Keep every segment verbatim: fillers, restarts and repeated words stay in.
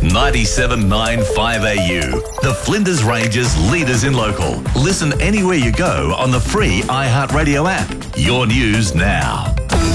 ninety-seven point nine five A U. The Flinders Ranges leaders in local. Listen anywhere you go on the free iHeartRadio app. Your news now.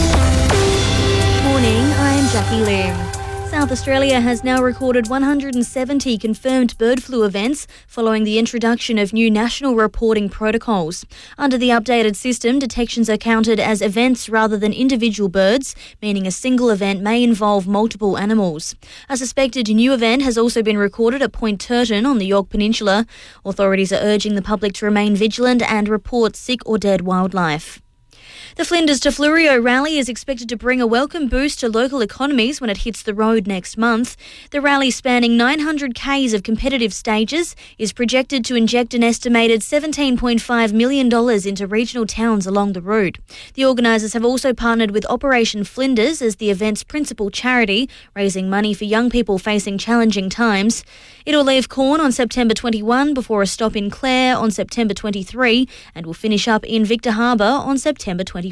Morning, I'm Jackie Lim. South Australia has now recorded one hundred seventy confirmed bird flu events following the introduction of new national reporting protocols. Under the updated system, detections are counted as events rather than individual birds, meaning a single event may involve multiple animals. A suspected new event has also been recorded at Point Turton on the Yorke Peninsula. Authorities are urging the public to remain vigilant and report sick or dead wildlife. The Flinders to Fleurieu rally is expected to bring a welcome boost to local economies when it hits the road next month. The rally, spanning nine hundred kays of competitive stages, is projected to inject an estimated seventeen point five million dollars into regional towns along the route. The organisers have also partnered with Operation Flinders as the event's principal charity, raising money for young people facing challenging times. It'll leave Corn on September twenty-first before a stop in Clare on September twenty-third and will finish up in Victor Harbour on September twenty-fifth.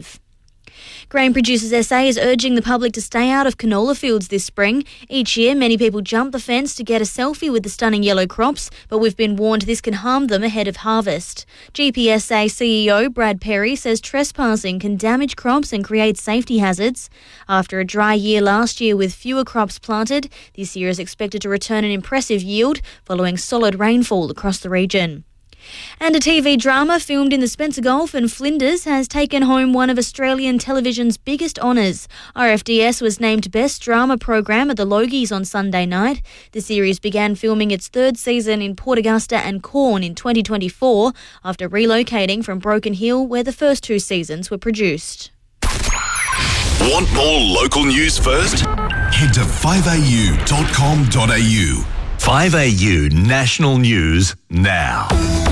Grain Producers S A is urging the public to stay out of canola fields this spring. Each year, many people jump the fence to get a selfie with the stunning yellow crops, but we've been warned this can harm them ahead of harvest. G P S A C E O Brad Perry says trespassing can damage crops and create safety hazards. After a dry year last year with fewer crops planted, this year is expected to return an impressive yield following solid rainfall across the region. And a T V drama filmed in the Spencer Gulf and Flinders has taken home one of Australian television's biggest honours. R F D S was named Best Drama Program at the Logies on Sunday night. The series began filming its third season in Port Augusta and Corn in twenty twenty-four after relocating from Broken Hill, where the first two seasons were produced. Want more local news first? Head to five a u dot com dot a u. five A U National News now.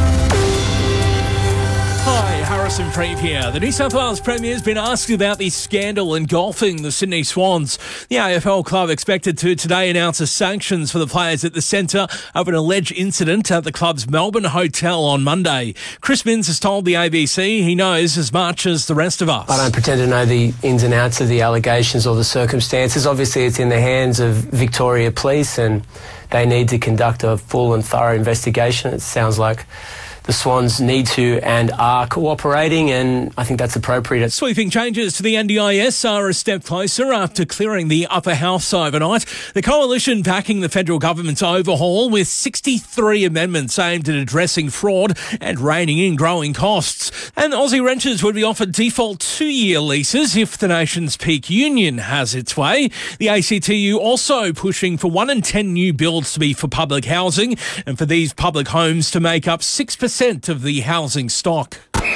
Hi, Harrison Freeve here. The New South Wales Premier's been asked about the scandal engulfing the Sydney Swans. The A F L club expected to today announce a sanctions for the players at the centre of an alleged incident at the club's Melbourne hotel on Monday. Chris Minns has told the A B C he knows as much as the rest of us. I don't pretend to know the ins and outs of the allegations or the circumstances. Obviously, it's in the hands of Victoria Police and they need to conduct a full and thorough investigation. It sounds like the Swans need to and are cooperating, and I think that's appropriate. Sweeping changes to the N D I S are a step closer after clearing the upper house overnight. The coalition backing the federal government's overhaul with sixty-three amendments aimed at addressing fraud and reining in growing costs. And Aussie renters would be offered default two-year leases if the nation's peak union has its way. The A C T U also pushing for one in ten new builds to be for public housing and for these public homes to make up six percent of the housing stock.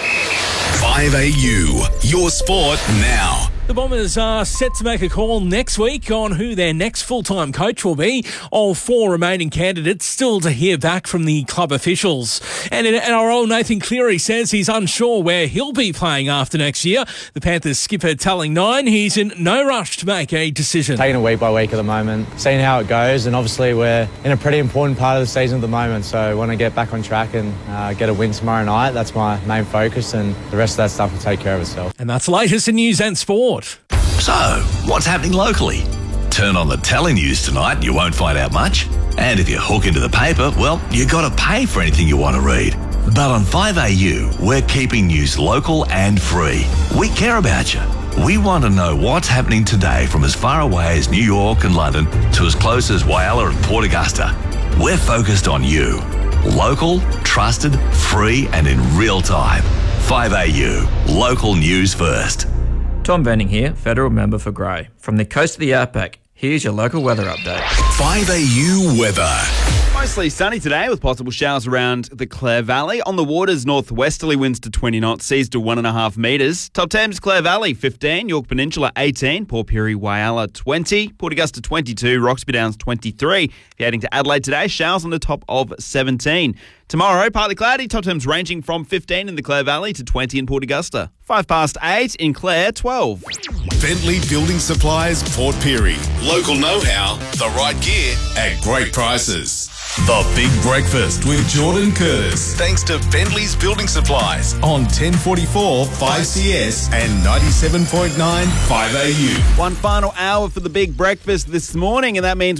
five A U, your sport now. The Bombers are set to make a call next week on who their next full-time coach will be. All four remaining candidates still to hear back from the club officials. And N R L Nathan Cleary says he's unsure where he'll be playing after next year. The Panthers skipper telling Nine he's in no rush to make a decision. Taking it week by week at the moment, seeing how it goes, and obviously we're in a pretty important part of the season at the moment, so I want to get back on track and uh, get a win tomorrow night. That's my main focus, and the rest of that stuff will take care of itself. And that's the latest in news and sport. So, what's happening locally? Turn on the telenews tonight and you won't find out much. And if you hook into the paper, well, you got to pay for anything you want to read. But on five A U, we're keeping news local and free. We care about you. We want to know what's happening today from as far away as New York and London to as close as Whyalla and Port Augusta. We're focused on you. Local, trusted, free and in real time. five A U, local news first. Tom Benning here, Federal Member for Grey. From the coast of the Outback, here's your local weather update. five A U weather. Mostly sunny today with possible showers around the Clare Valley. On the waters, northwesterly winds to twenty knots, seas to one and a half metres. Top Thames, Clare Valley fifteen, Yorke Peninsula eighteen, Port Pirie, Whyalla twenty, Port Augusta twenty-two, Roxby Downs twenty-three. If you're heading to Adelaide today, showers on the top of seventeen. Tomorrow, partly cloudy, top temps ranging from fifteen in the Clare Valley to twenty in Port Augusta. Five past eight in Clare, twelve. Bentley Building Supplies, Port Pirie. Local know-how, the right gear at great prices. The Big Breakfast with Jordan Curtis. Thanks to Bentley's Building Supplies on ten forty-four five C S and ninety-seven point nine five A U. One final hour for the Big Breakfast this morning, and that means